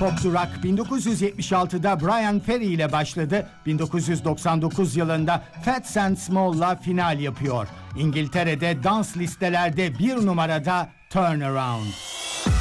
Pop Rock 1976'da Brian Ferry ile başladı. 1999 yılında Fats and Small'la final yapıyor. İngiltere'de dans listelerde bir numarada Turnaround.